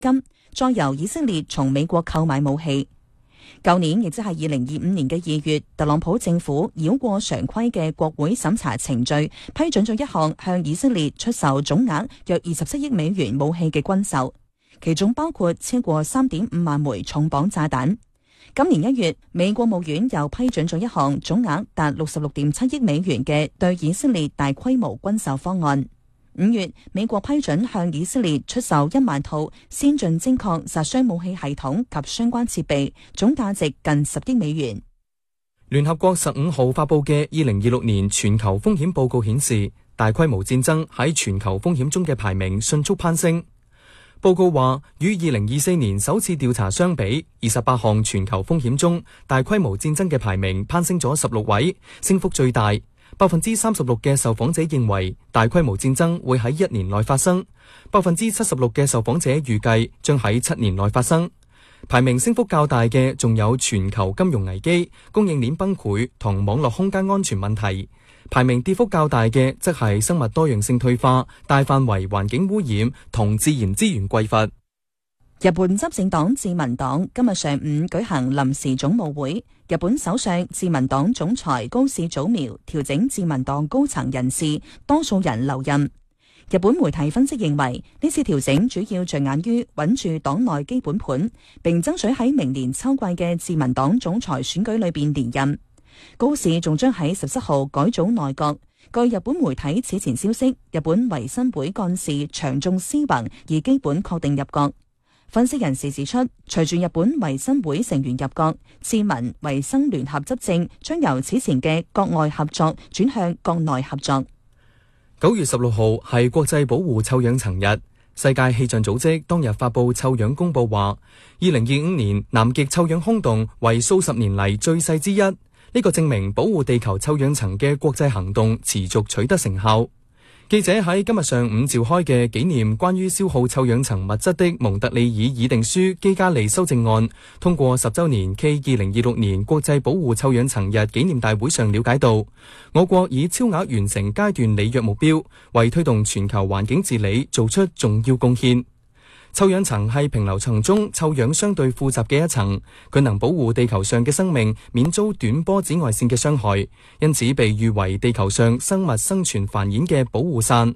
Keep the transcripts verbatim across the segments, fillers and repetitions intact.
金，再由以色列從美國購買武器。舊年亦即係二零二五年嘅二月，特朗普政府繞過常規嘅國會審查程序，批准咗一項向以色列出售總額約二十七億美元武器嘅軍售，其中包括超過三點五萬枚重磅炸彈。今年一月，美國務院又批准咗一項總額達六十六點七億美元嘅對以色列大規模軍售方案。五月，美國批准向以色列出售一萬套先進精確殺傷武器系統及相關設備，總價值近十億美元。 聯合國十五號發佈嘅二零二六年全球風險報告顯示，大規模戰爭喺全球風險中嘅排名迅速攀升。報告話，與二零二四年首次調查相比，二十八項全球風險中，大規模戰爭嘅排名攀升咗十六位，升幅最大。百分之三十六嘅受訪者認為大規模戰爭會喺一年內發生，百分之七十六嘅受訪者預計將喺七年內發生。排名升幅較大嘅仲有全球金融危機、供應鏈崩潰同網絡空間安全問題。排名跌幅較大嘅則係生物多樣性退化、大範圍環境污染同自然資源匱乏。 日本執政黨自民黨今日上午舉行臨時總務會，日本首相自民黨總裁高市早苗調整自民黨高層人事，多數人留任。日本媒體分析認為，呢次調整主要着眼於穩住黨內基本盤，並爭取喺明年秋季嘅自民黨總裁選舉裏邊連任。高市仲將喺十七號改組內閣。據日本媒體此前消息，日本維新會幹事長眾思宏已基本確定入閣。分析人士指出，隨住日本維新會成員入閣，自民維新聯合執政將由此前嘅國外合作轉向國內合作。 九月十六號係國際保護臭氧層日，世界氣象組織當日發布臭氧公佈話，二零二五年南極臭氧空洞為數十年嚟最細之一，呢、這個證明保護地球臭氧層嘅國際行動持續取得成效。記者喺今日上午召開嘅紀念關於消耗臭氧層物質的蒙特利爾議定書基加利修正案通過十週年暨二零二六年國際保護臭氧層日紀念大會上了解到，我國以超額完成階段履約目標，為推動全球環境治理做出重要貢獻。臭氧層係平流層中臭氧相對富集嘅一層，佢能保護地球上嘅生命免遭短波紫外線嘅傷害，因此被譽為地球上生物生存繁衍嘅保護傘。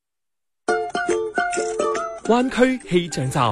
灣區氣象站。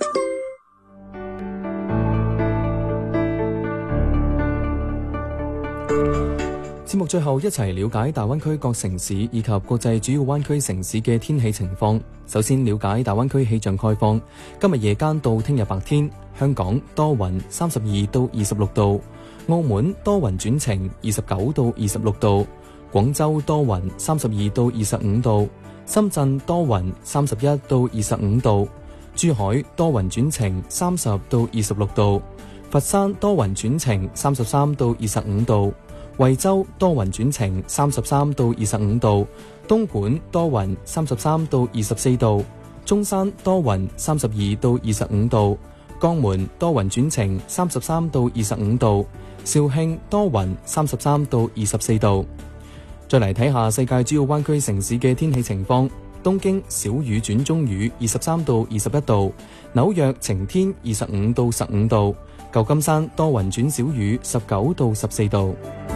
節目最後一齊了解大灣區各城市以及國際主要灣區城市嘅天氣情況。首先了解大灣區氣象概況。今日夜間到聽日白天，香港多雲，三十二到二十六度；澳門多雲轉晴，二十九到二十六度；廣州多雲，三十二到二十五度；深圳多雲，三十一到二十五度；珠海多雲轉晴，三十到二十六度；佛山多雲轉晴，三十三到二十五度；惠州多雲轉晴，三十三到二十五度；東莞多雲，三十三到二十四度；中山多雲，三十二到二十五度；江門多雲轉晴，三十三到二十五度；肇慶多雲，三十三到二十四度。再嚟睇下世界主要灣區城市嘅天氣情況。東京小雨轉中雨，二十三到二十一度；紐約晴天，二十五到十五度；舊金山多雲轉小雨，十九到十四度。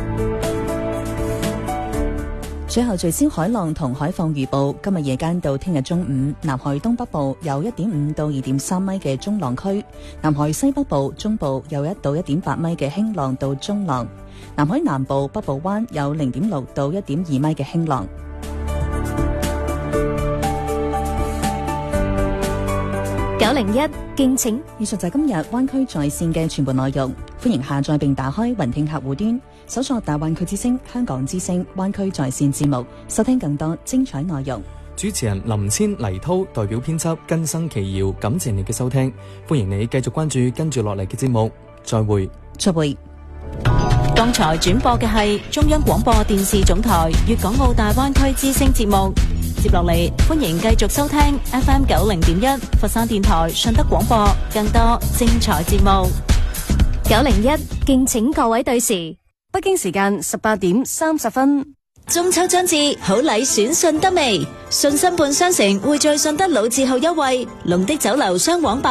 最後聚焦海浪同海況預報，今日夜間到聽日中午，南海東北部有一點五到二點三米嘅中浪區，南海西北部、中部有一到一點八米嘅輕浪到中浪，南海南部北部灣有零點六到一點二米嘅輕浪。 九零一敬請以上就係今日灣區在線嘅全部內容，歡迎下載並打開雲聽客戶端，搜索大灣區之聲、香港之聲、灣區在線節目，收聽更多精彩內容。 主持人林千、黎濤代表編輯根生奇瑤，感謝你嘅收聽，歡迎你繼續關注跟住落嚟嘅節目，再會。 再會。 剛才轉播嘅係中央廣播電視總台粵港澳大灣區之聲節目。接落嚟，歡迎繼續收聽 F M 九零點一佛山電台順德廣播更多精彩節目。九零一敬請各位對時，北京時間十八點三十分。 中秋將至，好禮選順德味，信心伴商城匯聚順德老字號優惠，龍的酒樓雙黃白